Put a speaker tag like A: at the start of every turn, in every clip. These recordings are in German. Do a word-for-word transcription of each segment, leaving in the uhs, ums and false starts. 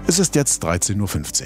A: Es ist jetzt dreizehn Uhr fünfzehn.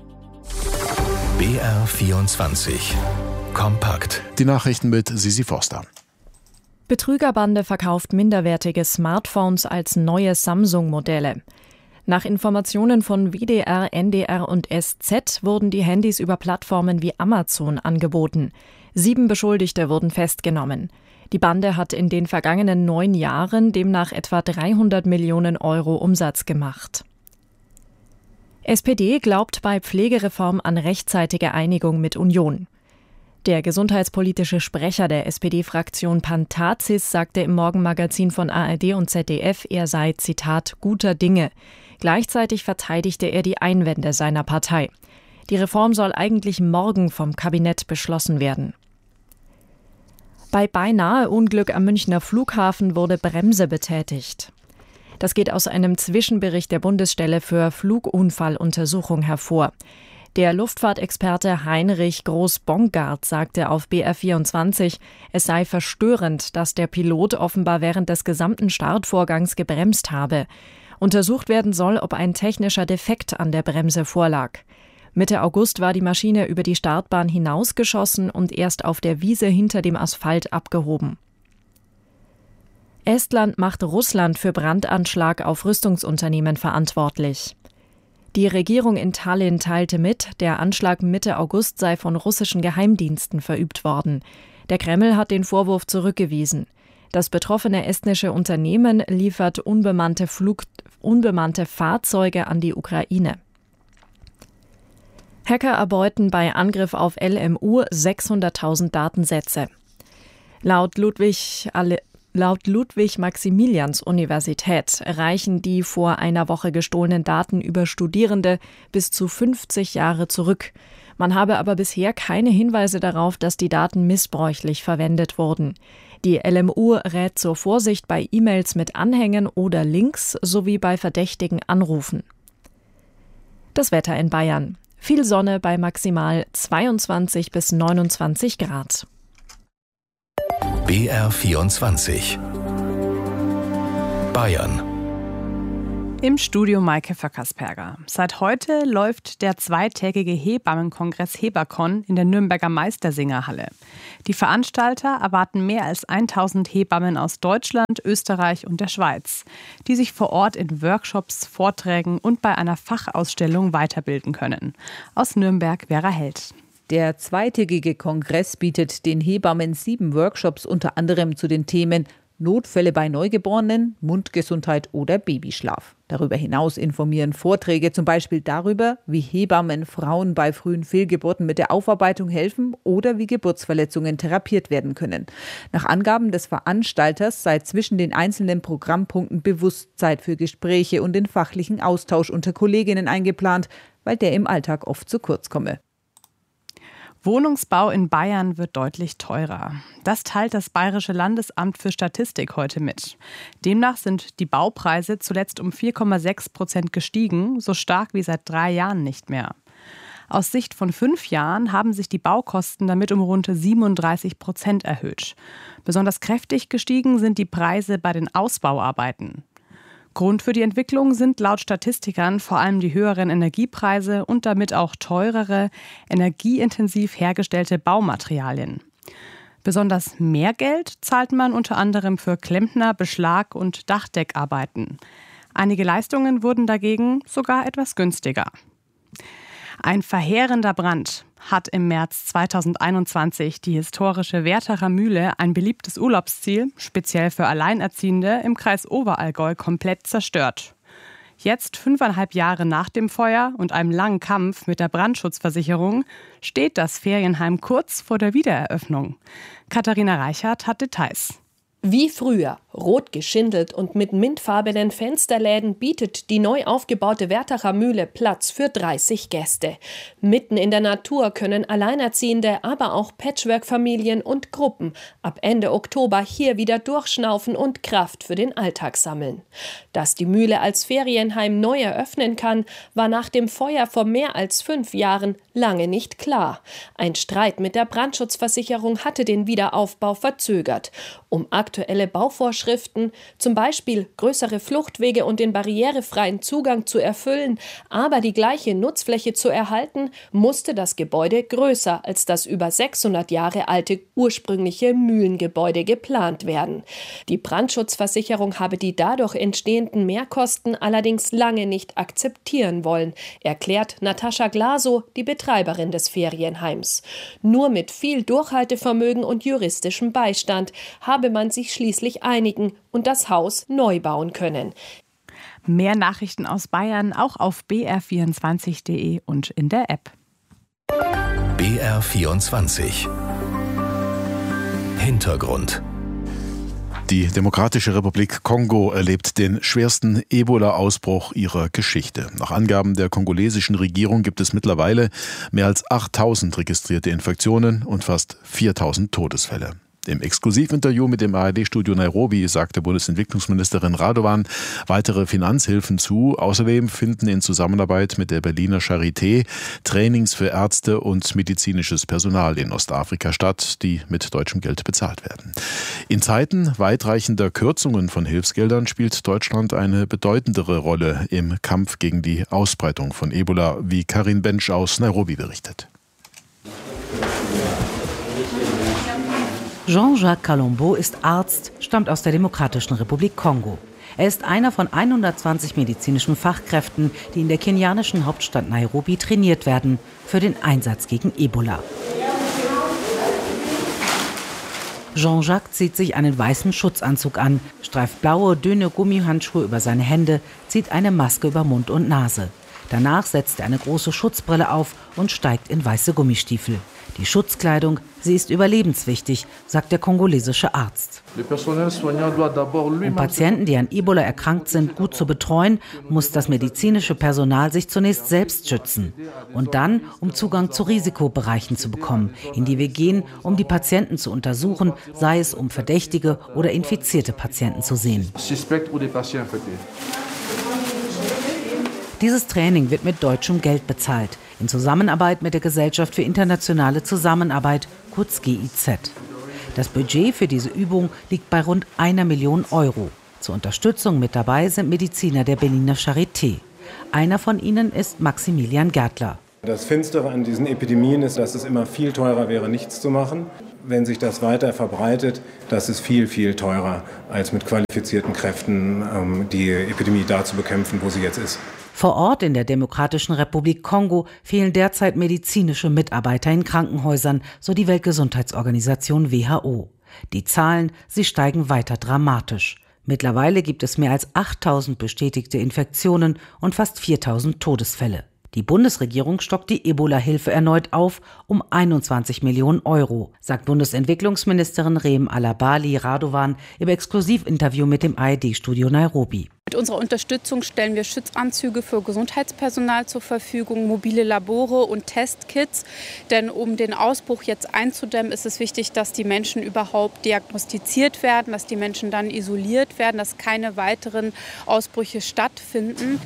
B: B R vierundzwanzig. Kompakt.
A: Die Nachrichten mit Sisi Forster.
C: Betrügerbande verkauft minderwertige Smartphones als neue Samsung-Modelle. Nach Informationen von W D R, N D R und S Z wurden die Handys über Plattformen wie Amazon angeboten. Sieben Beschuldigte wurden festgenommen. Die Bande hat in den vergangenen neun Jahren demnach etwa dreihundert Millionen Euro Umsatz gemacht. S P D glaubt bei Pflegereform an rechtzeitige Einigung mit Union. Der gesundheitspolitische Sprecher der S P D-Fraktion Pantazis sagte im Morgenmagazin von A R D und Z D F, er sei, Zitat, guter Dinge. Gleichzeitig verteidigte er die Einwände seiner Partei. Die Reform soll eigentlich morgen vom Kabinett beschlossen werden. Bei beinahe Unglück am Münchner Flughafen wurde Bremse betätigt. Das geht aus einem Zwischenbericht der Bundesstelle für Flugunfalluntersuchung hervor. Der Luftfahrtexperte Heinrich Groß-Bongard sagte auf B R vierundzwanzig, es sei verstörend, dass der Pilot offenbar während des gesamten Startvorgangs gebremst habe. Untersucht werden soll, ob ein technischer Defekt an der Bremse vorlag. Mitte August war die Maschine über die Startbahn hinausgeschossen und erst auf der Wiese hinter dem Asphalt abgehoben. Estland macht Russland für Brandanschlag auf Rüstungsunternehmen verantwortlich. Die Regierung in Tallinn teilte mit, der Anschlag Mitte August sei von russischen Geheimdiensten verübt worden. Der Kreml hat den Vorwurf zurückgewiesen. Das betroffene estnische Unternehmen liefert unbemannte, Flug, unbemannte Fahrzeuge an die Ukraine. Hacker erbeuten bei Angriff auf L M U sechshunderttausend Datensätze. Laut Ludwig Laut Ludwig-Maximilians-Universität reichen die vor einer Woche gestohlenen Daten über Studierende bis zu fünfzig Jahre zurück. Man habe aber bisher keine Hinweise darauf, dass die Daten missbräuchlich verwendet wurden. Die L M U rät zur Vorsicht bei E-Mails mit Anhängen oder Links sowie bei verdächtigen Anrufen. Das Wetter in Bayern. Viel Sonne bei maximal zweiundzwanzig bis neunundzwanzig Grad.
B: B R vierundzwanzig. Bayern.
D: Im Studio Maike Vöckersperger. Seit heute läuft der zweitägige Hebammenkongress Hebacon in der Nürnberger Meistersingerhalle. Die Veranstalter erwarten mehr als tausend Hebammen aus Deutschland, Österreich und der Schweiz, die sich vor Ort in Workshops, Vorträgen und bei einer Fachausstellung weiterbilden können. Aus Nürnberg Vera Held.
E: Der zweitägige Kongress bietet den Hebammen sieben Workshops unter anderem zu den Themen Notfälle bei Neugeborenen, Mundgesundheit oder Babyschlaf. Darüber hinaus informieren Vorträge zum Beispiel darüber, wie Hebammen Frauen bei frühen Fehlgeburten mit der Aufarbeitung helfen oder wie Geburtsverletzungen therapiert werden können. Nach Angaben des Veranstalters sei zwischen den einzelnen Programmpunkten bewusst Zeit für Gespräche und den fachlichen Austausch unter Kolleginnen eingeplant, weil der im Alltag oft zu kurz komme.
D: Wohnungsbau in Bayern wird deutlich teurer. Das teilt das Bayerische Landesamt für Statistik heute mit. Demnach sind die Baupreise zuletzt um vier Komma sechs Prozent gestiegen, so stark wie seit drei Jahren nicht mehr. Aus Sicht von fünf Jahren haben sich die Baukosten damit um rund siebenunddreißig Prozent erhöht. Besonders kräftig gestiegen sind die Preise bei den Ausbauarbeiten. Grund für die Entwicklung sind laut Statistikern vor allem die höheren Energiepreise und damit auch teurere, energieintensiv hergestellte Baumaterialien. Besonders mehr Geld zahlt man unter anderem für Klempner, Beschlag und Dachdeckarbeiten. Einige Leistungen wurden dagegen sogar etwas günstiger. Ein verheerender Brand hat im März zweitausendeinundzwanzig die historische Wertherer Mühle, ein beliebtes Urlaubsziel, speziell für Alleinerziehende, im Kreis Oberallgäu komplett zerstört. Jetzt, fünfeinhalb Jahre nach dem Feuer und einem langen Kampf mit der Brandschutzversicherung, steht das Ferienheim kurz vor der Wiedereröffnung. Katharina Reichert hat Details.
F: Wie früher, rot geschindelt und mit mintfarbenen Fensterläden bietet die neu aufgebaute Wertherer Mühle Platz für dreißig Gäste. Mitten in der Natur können Alleinerziehende, aber auch Patchwork-Familien und Gruppen ab Ende Oktober hier wieder durchschnaufen und Kraft für den Alltag sammeln. Dass die Mühle als Ferienheim neu eröffnen kann, war nach dem Feuer vor mehr als fünf Jahren lange nicht klar. Ein Streit mit der Brandschutzversicherung hatte den Wiederaufbau verzögert. Um aktuelle Bauvorschriften, zum Beispiel größere Fluchtwege und den barrierefreien Zugang zu erfüllen, aber die gleiche Nutzfläche zu erhalten, musste das Gebäude größer als das über sechshundert Jahre alte ursprüngliche Mühlengebäude geplant werden. Die Brandschutzversicherung habe die dadurch entstehenden Mehrkosten allerdings lange nicht akzeptieren wollen, erklärt Natascha Glasow, die Betreiberin des Ferienheims. Nur mit viel Durchhaltevermögen und juristischem Beistand habe man sich schließlich einigen und das Haus neu bauen können.
D: Mehr Nachrichten aus Bayern auch auf b r vierundzwanzig punkt d e und in der App.
B: B R vierundzwanzig. Hintergrund.
A: Die Demokratische Republik Kongo erlebt den schwersten Ebola-Ausbruch ihrer Geschichte. Nach Angaben der kongolesischen Regierung gibt es mittlerweile mehr als achttausend registrierte Infektionen und fast viertausend Todesfälle. Im Exklusivinterview mit dem A R D-Studio Nairobi sagte Bundesentwicklungsministerin Radovan weitere Finanzhilfen zu. Außerdem finden in Zusammenarbeit mit der Berliner Charité Trainings für Ärzte und medizinisches Personal in Ostafrika statt, die mit deutschem Geld bezahlt werden. In Zeiten weitreichender Kürzungen von Hilfsgeldern spielt Deutschland eine bedeutendere Rolle im Kampf gegen die Ausbreitung von Ebola, wie Karin Bensch aus Nairobi berichtet.
G: Jean-Jacques Kalombo ist Arzt, stammt aus der Demokratischen Republik Kongo. Er ist einer von hundertzwanzig medizinischen Fachkräften, die in der kenianischen Hauptstadt Nairobi trainiert werden für den Einsatz gegen Ebola. Jean-Jacques zieht sich einen weißen Schutzanzug an, streift blaue, dünne Gummihandschuhe über seine Hände, zieht eine Maske über Mund und Nase. Danach setzt er eine große Schutzbrille auf und steigt in weiße Gummistiefel. Die Schutzkleidung, sie ist überlebenswichtig, sagt der kongolesische Arzt. Um Patienten, die an Ebola erkrankt sind, gut zu betreuen, muss das medizinische Personal sich zunächst selbst schützen. Und dann, um Zugang zu Risikobereichen zu bekommen, in die wir gehen, um die Patienten zu untersuchen, sei es um verdächtige oder infizierte Patienten zu sehen. Dieses Training wird mit deutschem Geld bezahlt, in Zusammenarbeit mit der Gesellschaft für internationale Zusammenarbeit, kurz G I Z. Das Budget für diese Übung liegt bei rund einer Million Euro. Zur Unterstützung mit dabei sind Mediziner der Berliner Charité. Einer von ihnen ist Maximilian Gärtler.
H: Das Finstere an diesen Epidemien ist, dass es immer viel teurer wäre, nichts zu machen. Wenn sich das weiter verbreitet, das ist viel, viel teurer, als mit qualifizierten Kräften die Epidemie da zu bekämpfen, wo sie jetzt ist.
G: Vor Ort in der Demokratischen Republik Kongo fehlen derzeit medizinische Mitarbeiter in Krankenhäusern, so die Weltgesundheitsorganisation W H O. Die Zahlen, sie steigen weiter dramatisch. Mittlerweile gibt es mehr als achttausend bestätigte Infektionen und fast viertausend Todesfälle. Die Bundesregierung stockt die Ebola-Hilfe erneut auf um einundzwanzig Millionen Euro, sagt Bundesentwicklungsministerin Rem Alabali Radovan im Exklusivinterview mit dem A R D-Studio Nairobi.
I: Mit unserer Unterstützung stellen wir Schutzanzüge für Gesundheitspersonal zur Verfügung, mobile Labore und Testkits. Denn um den Ausbruch jetzt einzudämmen, ist es wichtig, dass die Menschen überhaupt diagnostiziert werden, dass die Menschen dann isoliert werden, dass keine weiteren Ausbrüche stattfinden.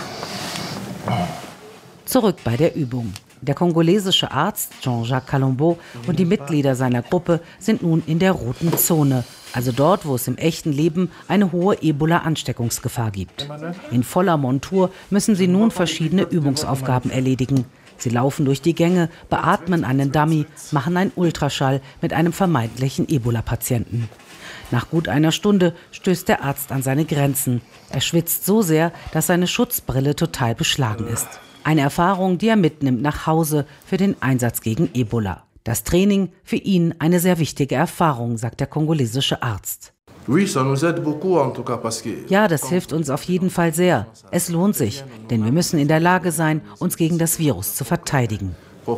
G: Zurück bei der Übung. Der kongolesische Arzt Jean-Jacques Kalombo und die Mitglieder seiner Gruppe sind nun in der roten Zone, also dort, wo es im echten Leben eine hohe Ebola-Ansteckungsgefahr gibt. In voller Montur müssen sie nun verschiedene Übungsaufgaben erledigen. Sie laufen durch die Gänge, beatmen einen Dummy, machen einen Ultraschall mit einem vermeintlichen Ebola-Patienten. Nach gut einer Stunde stößt der Arzt an seine Grenzen. Er schwitzt so sehr, dass seine Schutzbrille total beschlagen ist. Eine Erfahrung, die er mitnimmt nach Hause für den Einsatz gegen Ebola. Das Training für ihn eine sehr wichtige Erfahrung, sagt der kongolesische Arzt. Ja, das hilft uns auf jeden Fall sehr. Es lohnt sich, denn wir müssen in der Lage sein, uns gegen das Virus zu verteidigen.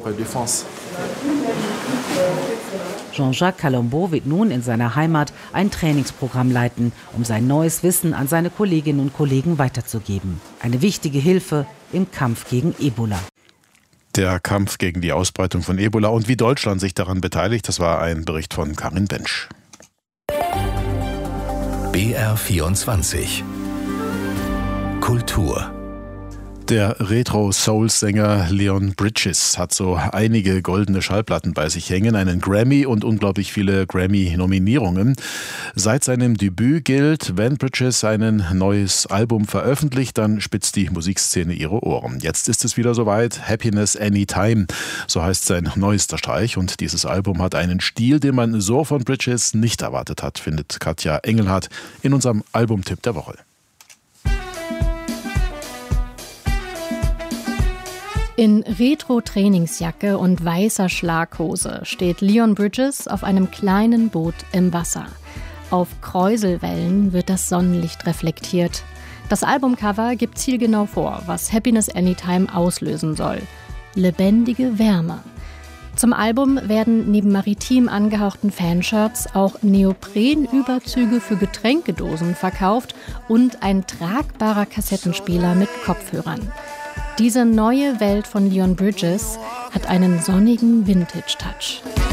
G: Jean-Jacques Kalombo wird nun in seiner Heimat ein Trainingsprogramm leiten, um sein neues Wissen an seine Kolleginnen und Kollegen weiterzugeben. Eine wichtige Hilfe im Kampf gegen Ebola.
A: Der Kampf gegen die Ausbreitung von Ebola und wie Deutschland sich daran beteiligt, das war ein Bericht von Karin Bensch.
B: B R vierundzwanzig. Kultur.
A: Der Retro-Soul-Sänger Leon Bridges hat so einige goldene Schallplatten bei sich hängen, einen Grammy und unglaublich viele Grammy-Nominierungen. Seit seinem Debüt gilt, wenn Bridges ein neues Album veröffentlicht, dann spitzt die Musikszene ihre Ohren. Jetzt ist es wieder soweit, Happiness Anytime, so heißt sein neuester Streich. Und dieses Album hat einen Stil, den man so von Bridges nicht erwartet hat, findet Katja Engelhardt in unserem Albumtipp der Woche.
J: In Retro-Trainingsjacke und weißer Schlaghose steht Leon Bridges auf einem kleinen Boot im Wasser. Auf Kräuselwellen wird das Sonnenlicht reflektiert. Das Albumcover gibt zielgenau vor, was Happiness Anytime auslösen soll. Lebendige Wärme. Zum Album werden neben maritim angehauchten Fanshirts auch Neoprenüberzüge für Getränkedosen verkauft und ein tragbarer Kassettenspieler mit Kopfhörern. Diese neue Welt von Leon Bridges hat einen sonnigen Vintage-Touch.